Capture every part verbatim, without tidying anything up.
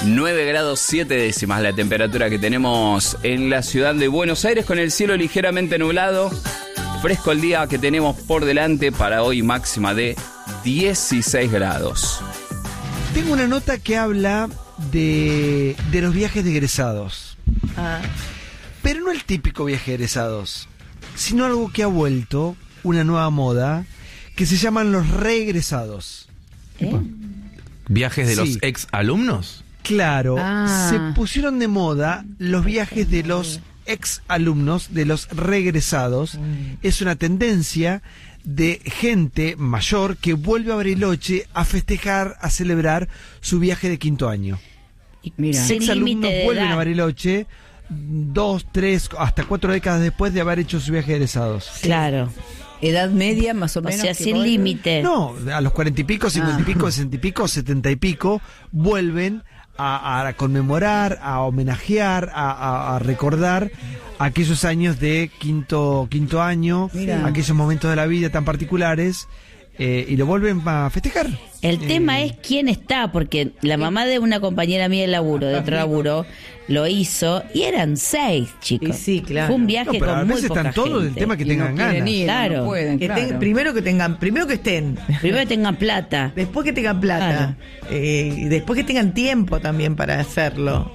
nueve grados siete décimas la temperatura que tenemos en la ciudad de Buenos Aires, con el cielo ligeramente nublado. Fresco el día que tenemos por delante, para hoy máxima de dieciséis grados. Tengo una nota que habla de, de los viajes de egresados. Ah. Pero no el típico viaje de egresados, sino algo que ha vuelto, una nueva moda, que se llaman los reegresados. ¿Eh? ¿Viajes de Sí. los ex alumnos? Claro, Ah. se pusieron de moda los viajes de los ex alumnos, de los regresados. Es una tendencia de gente mayor que vuelve a Bariloche a festejar, a celebrar su viaje de quinto año. Mira. Sin Ex alumnos límite de vuelven edad. a Bariloche dos, tres, hasta cuatro décadas después de haber hecho su viaje de egresados. Claro. Edad media, más o O menos. sea, que sin vuelve. límite. No, a los cuarenta y pico, cincuenta y Ah. pico, sesenta y pico, setenta y pico, vuelven a, a conmemorar, a homenajear, a, a- a recordar aquellos años de quinto, quinto año, Mira. aquellos momentos de la vida tan particulares, eh, y lo vuelven a festejar. El Eh, tema es quién está, porque la mamá de una compañera mía de laburo, de otro laburo, lo hizo y eran seis, chicos. Y sí, claro. Fue un No, viaje pero a con muy veces poca están todos del gente. tema que Y tengan no quieren ganas. ir, Claro. no pueden, Que claro. ten- primero que tengan, primero que estén, Primero que tengan plata. después que tengan plata, eh, y después que tengan tiempo también para hacerlo.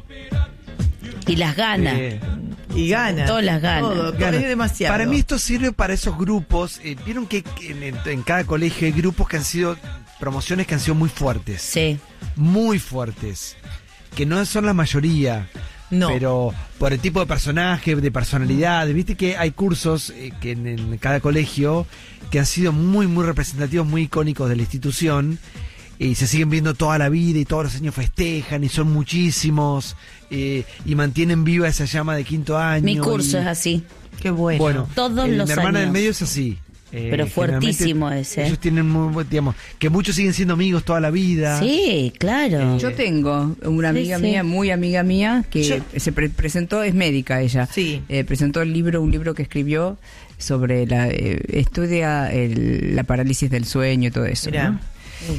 Y las ganas. Eh, Y ganas. Todas las ganas. Todo, todo, ganas. es demasiado. Para mí esto sirve para esos grupos. eh, Vieron que en, en- en cada colegio hay grupos que han sido, promociones que han sido muy fuertes. Sí. Muy fuertes. Que no son la mayoría. No. Pero por el tipo de personaje, de personalidad. Viste que hay cursos eh, que en, en cada colegio que han sido muy, muy representativos, muy icónicos de la institución. Y se siguen viendo toda la vida y todos los años festejan y son muchísimos. eh, y mantienen viva esa llama de quinto año. Mi curso y- es así. Qué bueno. Bueno, Todos el- los mi hermana del años. medio es así. eh, Pero fuertísimo generalmente ese. Ellos tienen muy, buen- digamos, que muchos siguen siendo amigos toda la vida. Sí, claro. Yo tengo una Sí, amiga sí. mía, muy amiga mía, que Yo- se pre- presentó, es médica ella. Sí. Eh, presentó el libro, un libro que escribió sobre la, eh, estudia el- la parálisis del sueño y todo eso. Mirá. ¿no?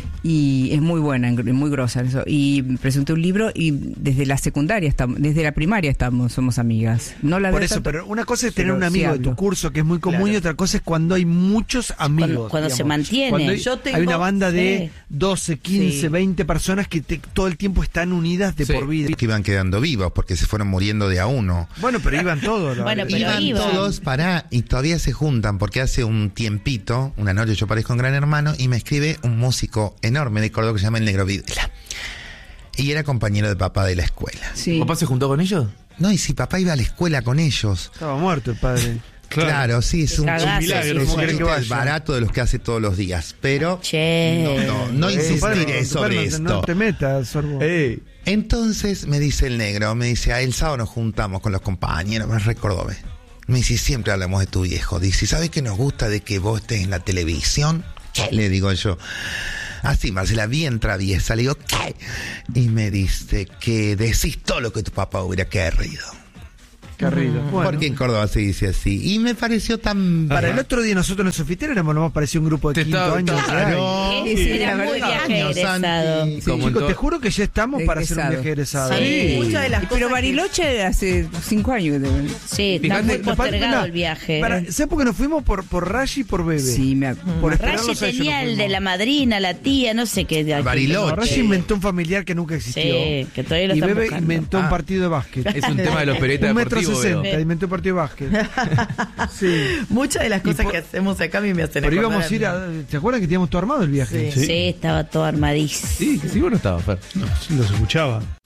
Y es muy buena, muy grosa eso. Y presentó un libro y desde la secundaria estamos, desde la primaria estamos, somos amigas. No la Por veo eso, tanto, pero una cosa es tener pero un amigo sí de tu hablo. curso que es muy común Claro. y otra cosa es cuando hay muchos amigos. Cuando- cuando se digamos. mantiene. Cuando hay, Yo tengo- hay una banda de sí. doce, quince, Sí. veinte personas que te- todo el tiempo están unidas de Sí. por vida. Que iban quedando vivos porque se fueron muriendo de a uno. Bueno, pero iban todos. la Bueno, verdad. pero Iban iban. todos para y todavía se juntan porque hace un tiempito, una noche yo parezco un Gran Hermano y me escribe un músico enorme de Córdoba que se llama el Negro Videla. Y era compañero de papá de la escuela. Sí. ¿Papá se juntó con ellos? No, y si papá iba a la escuela con ellos. Estaba muerto el padre. Claro, sí, es un, Cagazo, un sí, milagro, sí, es un fue. chiste Que vaya. barato de los que hace todos los días. Pero Che. no, no, no Eh, insistiré padre, sobre padre, esto. No te metas, Sorbo. Entonces me dice el negro, me dice, ah, el sábado nos juntamos con los compañeros, me recordó, ¿ves? Me dice, siempre hablamos de tu viejo. Dice, ¿sabes qué nos gusta de que vos estés en la televisión? Le digo yo, así, Marcela, bien traviesa. Le digo, ¿qué? Y me dice que decís todo lo que tu papá hubiera querido. Carrilo. Bueno. Porque en Córdoba se dice así. Y me pareció tan... Para el otro día nosotros en el Sofitero éramos lo más parecido a un grupo de Te quinto estaba- año. Claro. Sí, Sí, era la muy verdad. viaje Años, egresado. Santi. Sí, Como en chicos, to- te juro que ya estamos para hacer un Egresado. viaje egresado. Sí. Muchas de las Y cosas pero que- Bariloche hace cinco años. que te- Sí, está Fíjate, muy la postergado Pará, el viaje. Para, ¿sabes por qué nos fuimos? Por, por Rashi y por Bebe. Sí, me ac- Por Rashi esperarlos a ellos tenía nos el de fuimos. la madrina, la tía, no sé qué. de- Bariloche. No, Rashi inventó un familiar que nunca existió. Sí, que todavía lo y están Bebe buscando. inventó un Ah. partido de básquet. Es un tema de los periodistas Un metro deportivos. veo. sesenta, inventó un partido de básquet. Sí. Muchas de las cosas por- que hacemos acá a mí me hacen Pero acordar íbamos a ir mí. a... ¿Te acuerdas que teníamos todo armado el viaje? Sí. Sí, estaba todo armadísimo. Sí, que sí, vos no estabas, Fer. Los escuchaba.